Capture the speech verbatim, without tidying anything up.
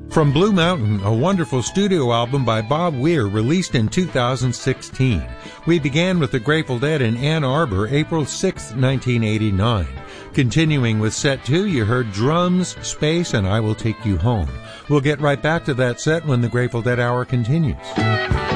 From Blue Mountain, a wonderful studio album by Bob Weir released in two thousand sixteen. We began with the Grateful Dead in Ann Arbor, April sixth, nineteen eighty-nine. Continuing with set two, you heard Drums, Space, and I Will Take You Home. We'll get right back to that set when the Grateful Dead Hour continues.